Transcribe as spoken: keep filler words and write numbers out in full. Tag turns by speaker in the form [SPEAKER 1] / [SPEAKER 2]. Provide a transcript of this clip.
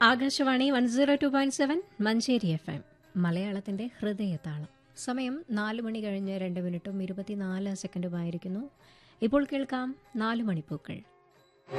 [SPEAKER 1] Akashvani one zero two point seven Manjeri F M മലയാളത്തിന്റെ ഹൃദയതാളം. സമയം നാല് മണി കഴിഞ്ഞ് രണ്ട് മിനിറ്റും ഇരുപത്തിനാല് സെക്കൻഡുമായിരിക്കുന്നു. ഇപ്പോൾ കേൾക്കാം നാല് മണിപ്പൂക്കൾ.